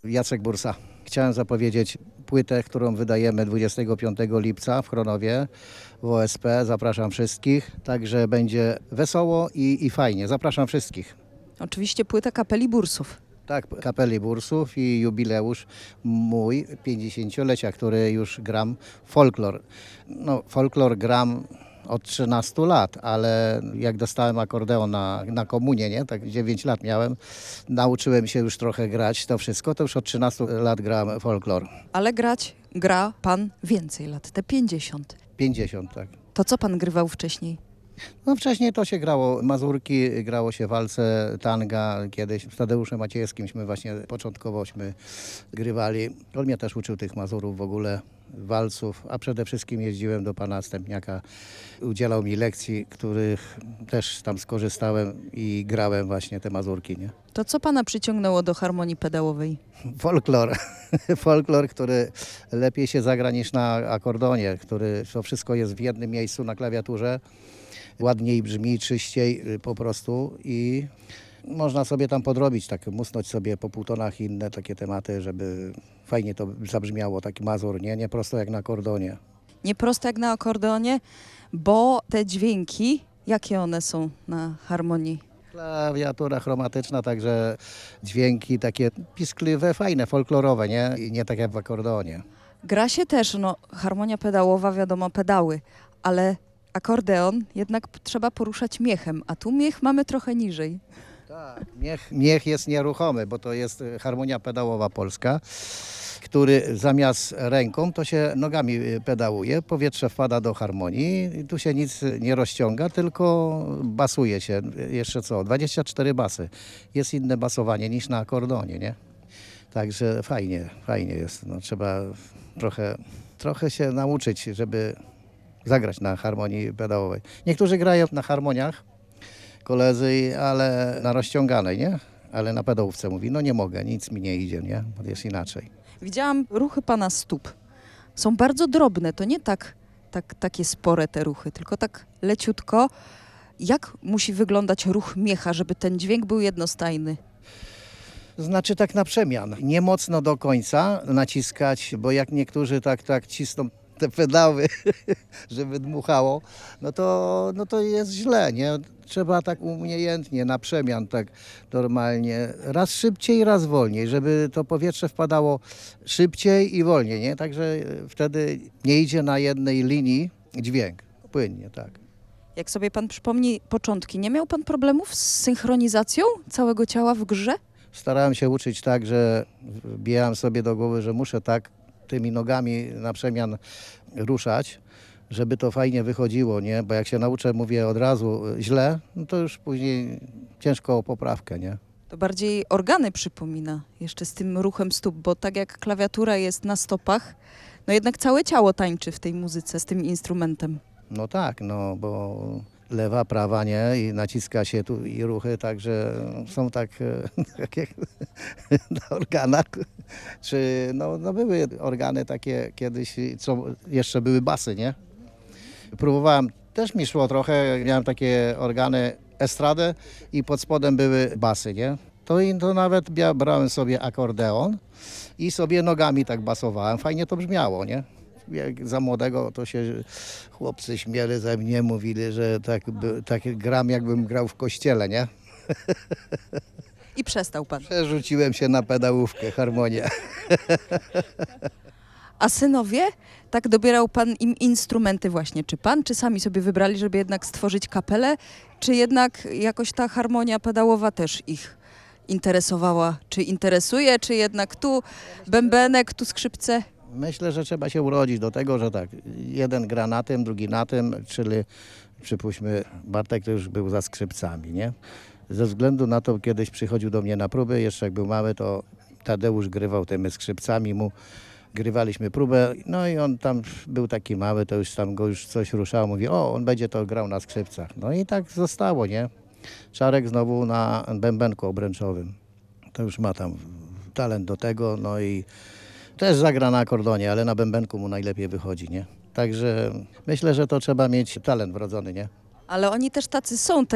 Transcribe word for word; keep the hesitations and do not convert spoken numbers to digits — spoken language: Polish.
Jacek Bursa. Chciałem zapowiedzieć płytę, którą wydajemy dwudziestego piątego lipca w Chronowie w O S P. Zapraszam wszystkich, także będzie wesoło i, i fajnie. Zapraszam wszystkich. Oczywiście płyta Kapeli Bursów. Tak, Kapeli Bursów i jubileusz mój pięćdziesięciolecia, który już gram folklor. No, folklor gram od trzynastu lat, ale jak dostałem akordeon na, na komunię, nie? Tak dziewięć lat miałem, nauczyłem się już trochę grać to wszystko, to już od trzynastu lat gram folklor. Ale grać gra pan więcej lat, te pięćdziesiąt. pięćdziesiąt, tak. To co pan grywał wcześniej? No wcześniej to się grało mazurki, grało się walce, tanga. Kiedyś z Tadeuszem Maciejewskimśmy właśnie początkowośmy grywali. On mnie też uczył tych mazurów w ogóle, walców, a przede wszystkim jeździłem do pana Stępniaka. Udzielał mi lekcji, których też tam skorzystałem i grałem właśnie te mazurki, nie? To co pana przyciągnęło do harmonii pedałowej? Folklor. Folklor, który lepiej się zagra niż na akordonie, który to wszystko jest w jednym miejscu na klawiaturze. Ładniej brzmi, czyściej po prostu i można sobie tam podrobić, tak musnąć sobie po półtonach inne takie tematy, żeby fajnie to zabrzmiało, taki mazur, nie? Nie prosto jak na akordonie. Nie prosto jak na akordeonie, bo te dźwięki, jakie one są na harmonii? Klawiatura chromatyczna, także dźwięki takie piskliwe, fajne, folklorowe, nie? I nie tak jak w akordeonie. Gra się też, no harmonia pedałowa, wiadomo, pedały, ale akordeon jednak trzeba poruszać miechem, a tu miech mamy trochę niżej. Tak, miech, miech jest nieruchomy, bo to jest harmonia pedałowa polska, który zamiast ręką to się nogami pedałuje, powietrze wpada do harmonii, tu się nic nie rozciąga, tylko basuje się. Jeszcze co, dwadzieścia cztery basy. Jest inne basowanie niż na akordeonie, nie? Także fajnie, fajnie jest. No, trzeba trochę, trochę się nauczyć, żeby zagrać na harmonii pedałowej. Niektórzy grają na harmoniach, koledzy, ale na rozciąganej, nie? Ale na pedałówce mówi, no nie mogę, nic mi nie idzie, nie? Bo jest inaczej. Widziałam ruchy pana stóp. Są bardzo drobne, to nie tak, tak takie spore te ruchy, tylko tak leciutko. Jak musi wyglądać ruch miecha, żeby ten dźwięk był jednostajny? Znaczy tak na przemian. Nie mocno do końca naciskać, bo jak niektórzy tak, tak cisną te pedały, żeby dmuchało, no to, no to jest źle, nie? Trzeba tak umiejętnie, na przemian, tak normalnie, raz szybciej, raz wolniej, żeby to powietrze wpadało szybciej i wolniej, nie? Także wtedy nie idzie na jednej linii dźwięk, płynnie, tak. Jak sobie pan przypomni początki, nie miał pan problemów z synchronizacją całego ciała w grze? Starałem się uczyć tak, że wbijałem sobie do głowy, że muszę tak tymi nogami na przemian ruszać, żeby to fajnie wychodziło, nie? Bo jak się nauczę, mówię od razu źle, no to już później ciężko o poprawkę, nie? To bardziej organy przypomina jeszcze z tym ruchem stóp, bo tak jak klawiatura jest na stopach, no jednak całe ciało tańczy w tej muzyce z tym instrumentem. No tak, no bo lewa, prawa, nie? I naciska się tu i ruchy, także są tak, tak jak na organach. Czy no, no były organy takie kiedyś, co jeszcze były basy, nie? Próbowałem, też mi szło trochę, miałem takie organy estradę i pod spodem były basy, nie? To, i to nawet brałem sobie akordeon i sobie nogami tak basowałem, fajnie to brzmiało, nie? Jak za młodego to się chłopcy śmieli ze mnie, mówili, że tak, tak gram, jakbym grał w kościele, nie? I przestał pan. Przerzuciłem się na pedałówkę, harmonię. A synowie, tak dobierał pan im instrumenty właśnie, czy pan, czy sami sobie wybrali, żeby jednak stworzyć kapelę, czy jednak jakoś ta harmonia pedałowa też ich interesowała? Czy interesuje, czy jednak tu bębenek, tu skrzypce? Myślę, że trzeba się urodzić do tego, że tak, jeden gra na tym, drugi na tym, czyli przypuśćmy Bartek to już był za skrzypcami, nie? Ze względu na to, kiedyś przychodził do mnie na próby, jeszcze jak był mały, to Tadeusz grywał tymi skrzypcami mu, grywaliśmy próbę, no i on tam był taki mały, to już tam go już coś ruszało, mówi, o, on będzie to grał na skrzypcach. No i tak zostało, nie? Czarek znowu na bębenku obręczowym. To już ma tam talent do tego, no i też zagra na akordonie, ale na bębenku mu najlepiej wychodzi, nie? Także myślę, że to trzeba mieć talent wrodzony, nie? Ale oni też tacy są,